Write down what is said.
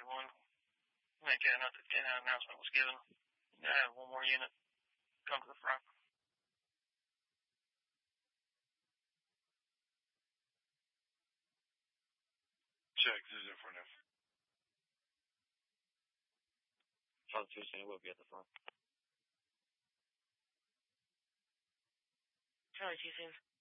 one. Make an announcement was given. I have one more unit come to the front. Check, 049. Charlie 2 will be at the front. Charlie 2